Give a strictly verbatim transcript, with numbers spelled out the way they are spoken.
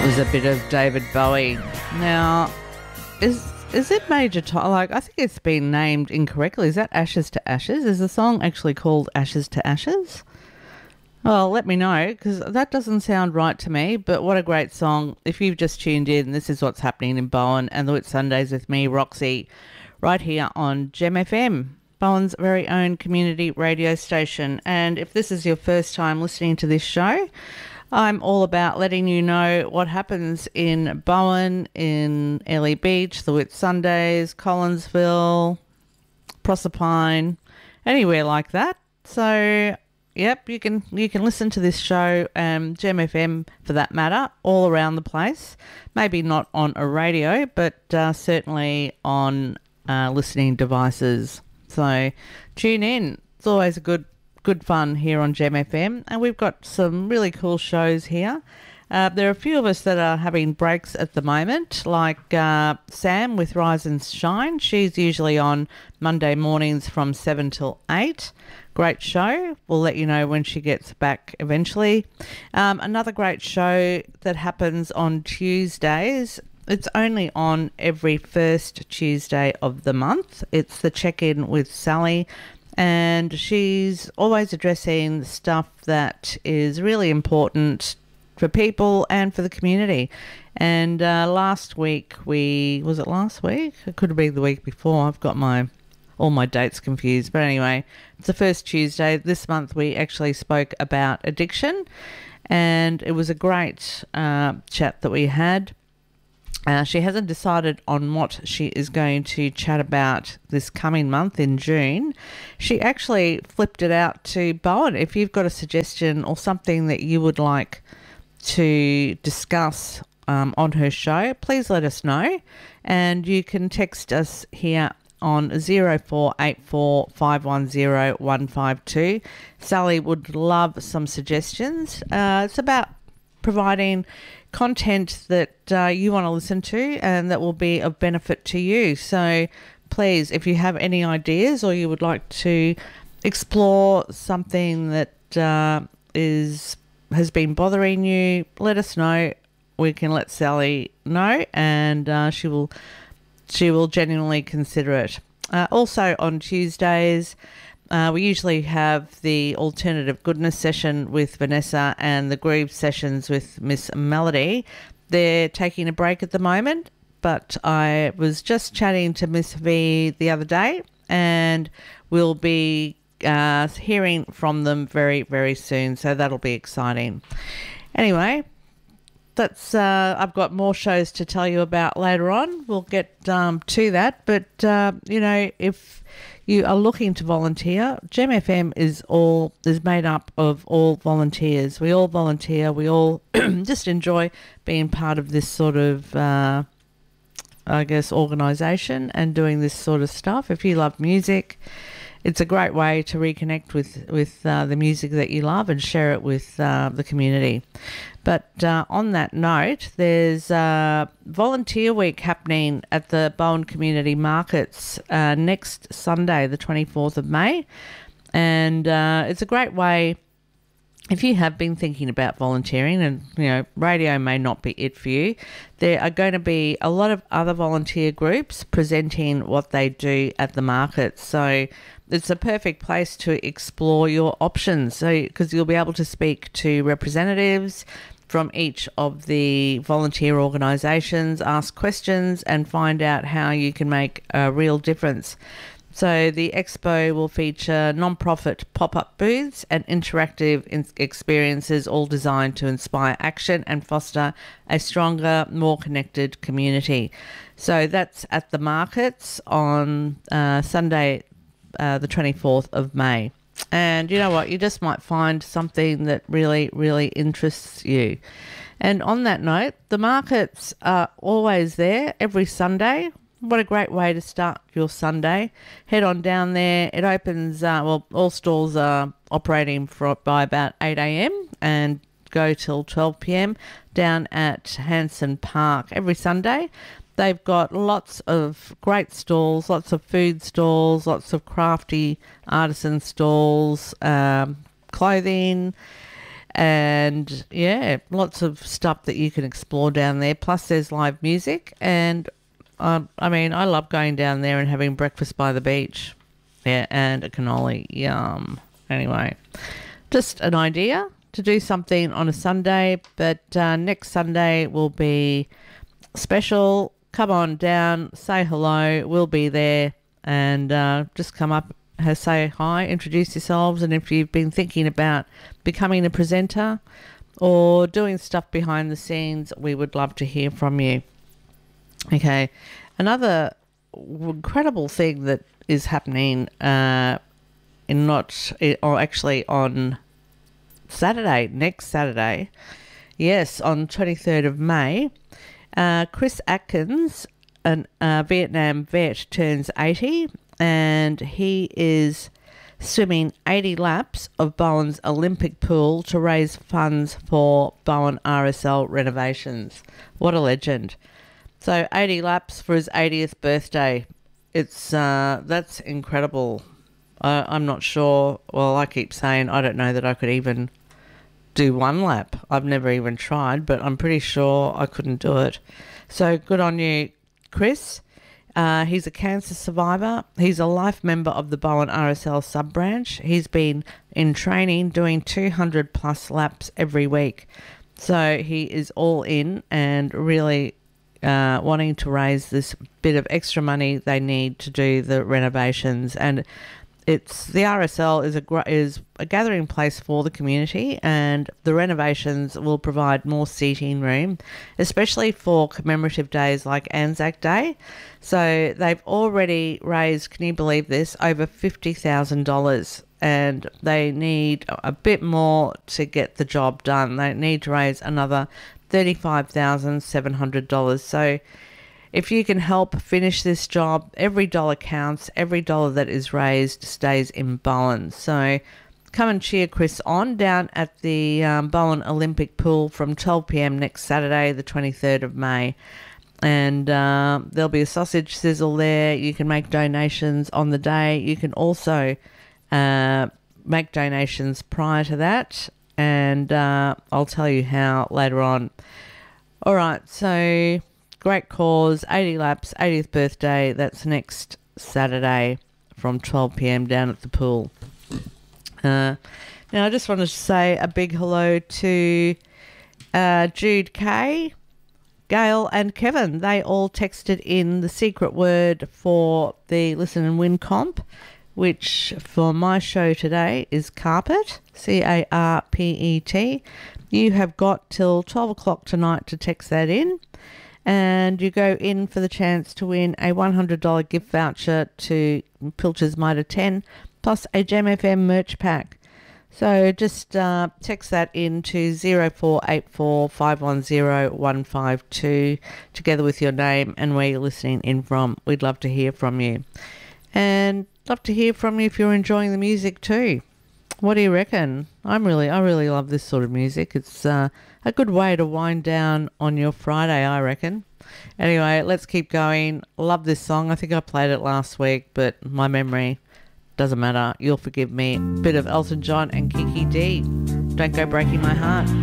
Was a bit of David Bowie. Now, is is it Major Tom? Like, I think it's been named incorrectly. Is that Ashes to Ashes? Is the song actually called Ashes to Ashes? Well, let me know, because that doesn't sound right to me, but what a great song. If you've just tuned in, this is what's happening in Bowen and the Whitsundays with me, Roxy, right here on Gem F M, Bowen's very own community radio station. And if this is your first time listening to this show, I'm all about letting you know what happens in Bowen, in Airlie Beach, the Whitsundays, Collinsville, Proserpine, anywhere like that. So, yep, you can you can listen to this show, um, Gem F M for that matter, all around the place. Maybe not on a radio, but uh, certainly on uh, listening devices. So tune in. It's always a good good fun here on Gem F M, and we've got some really cool shows here. Uh, there are a few of us that are having breaks at the moment, like uh, Sam with Rise and Shine. She's usually on Monday mornings from seven till eight. Great show. We'll let you know when she gets back eventually. Um, another great show that happens on Tuesdays. It's only on every first Tuesday of the month. It's the Check-In with Sally, and she's always addressing stuff that is really important for people and for the community. And uh, last week we, was it last week? It could have been the week before. I've got my all my dates confused. But anyway, it's the first Tuesday. This month we actually spoke about addiction, and it was a great uh, chat that we had. Uh, she hasn't decided on what she is going to chat about this coming month in June. She actually flipped it out to Bowen. If you've got a suggestion or something that you would like to discuss um, on her show, please let us know. And you can text us here on zero four eight four five one zero one five two. Sally would love some suggestions. Uh, it's about providing content that uh, you want to listen to and that will be of benefit to you. So please, if you have any ideas or you would like to explore something that uh, is has been bothering you, let us know. We can let Sally know, and uh, she will she will genuinely consider it. Uh, also on Tuesdays, Uh, we usually have the alternative goodness session with Vanessa and the groove sessions with Miss Melody. They're taking a break at the moment, but I was just chatting to Miss V the other day, and we'll be uh, hearing from them very, very soon, so that'll be exciting. Anyway, that's uh, I've got more shows to tell you about later on. We'll get um, to that, but, uh, you know, if you are looking to volunteer, Gem F M is all is made up of all volunteers. We all volunteer. We all just enjoy being part of this sort of, uh, I guess, organisation and doing this sort of stuff. If you love music, it's a great way to reconnect with, with uh, the music that you love and share it with uh, the community. But uh, on that note, there's uh, Volunteer Week happening at the Bowen Community Markets uh, next Sunday, the twenty-fourth of May. And uh, it's a great way, if you have been thinking about volunteering and, you know, radio may not be it for you, there are going to be a lot of other volunteer groups presenting what they do at the market. So it's a perfect place to explore your options, so because you'll be able to speak to representatives from each of the volunteer organisations, ask questions and find out how you can make a real difference. So the expo will feature non-profit pop-up booths and interactive in- experiences, all designed to inspire action and foster a stronger, more connected community. So that's at the markets on uh, Sunday, uh, the twenty-fourth of May. And you know what? You just might find something that really, really interests you. And on that note, the markets are always there every Sunday. What a great way to start your Sunday. Head on down there. It opens, uh, well, all stalls are operating for, by about eight a.m. and go till twelve p.m. down at Hanson Park every Sunday. They've got lots of great stalls, lots of food stalls, lots of crafty artisan stalls, um, clothing, And yeah, lots of stuff that you can explore down there. Plus there's live music, and um, I mean, I love going down there and having breakfast by the beach. Yeah, and a cannoli. Yum. Anyway, just an idea to do something on a Sunday, but uh, next Sunday will be special. Come on down, say hello, we'll be there, and uh, just come up, say hi, introduce yourselves, and if you've been thinking about becoming a presenter or doing stuff behind the scenes, we would love to hear from you. Okay, another incredible thing that is happening uh, in not, or actually on Saturday, next Saturday, yes, on twenty-third of May, uh, Chris Atkins, a uh, Vietnam vet, turns eighty, and he is swimming eighty laps of Bowen's Olympic pool to raise funds for Bowen R S L renovations. What a legend. So eighty laps for his eightieth birthday. It's uh, that's incredible. Uh, I'm not sure. Well, I keep saying I don't know that I could even do one lap. I've never even tried, but I'm pretty sure I couldn't do it. So good on you, Chris. Uh, he's a cancer survivor. He's a life member of the Bowen R S L sub-branch. He's been in training doing two hundred plus laps every week. So he is all in and really uh, wanting to raise this bit of extra money they need to do the renovations. And it's the R S L is a is a gathering place for the community, and the renovations will provide more seating room, especially for commemorative days like Anzac Day. So they've already raised, can you believe this, over fifty thousand dollars, and they need a bit more to get the job done. They need to raise another thirty-five thousand seven hundred dollars. So if you can help finish this job, every dollar counts. Every dollar that is raised stays in Bowen. So come and cheer Chris on down at the um, Bowen Olympic Pool from twelve p m next Saturday, the twenty-third of May. And uh, there'll be a sausage sizzle there. You can make donations on the day. You can also uh, make donations prior to that. And uh, I'll tell you how later on. All right, so great cause, eighty laps, eightieth birthday. That's next Saturday from twelve p m down at the pool. Uh, now, I just wanted to say a big hello to uh, Jude Kay, Gail and Kevin. They all texted in the secret word for the Listen and Win comp, which for my show today is carpet, C A R P E T. You have got till twelve o'clock tonight to text that in, and you go in for the chance to win a one hundred dollars gift voucher to Pilcher's Mitre ten, plus a Gem F M merch pack. So just uh, text that in to zero four eight four five one zero one five two together with your name and where you're listening in from. We'd love to hear from you. And love to hear from you if you're enjoying the music too. What do you reckon? I'm really, I really love this sort of music. It's uh, a good way to wind down on your Friday, I reckon. Anyway, let's keep going. Love this song. I think I played it last week, but my memory doesn't matter. You'll forgive me. Bit of Elton John and Kiki D. Don't Go Breaking My Heart.